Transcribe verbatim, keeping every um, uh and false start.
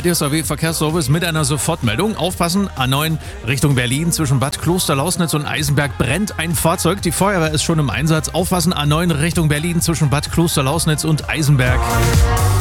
A D S A W Verkehrsservice mit einer Sofortmeldung. Aufpassen, A neun Richtung Berlin zwischen Bad Klosterlausnitz und Eisenberg brennt ein Fahrzeug. Die Feuerwehr ist schon im Einsatz. Aufpassen, A neun Richtung Berlin zwischen Bad Klosterlausnitz und Eisenberg.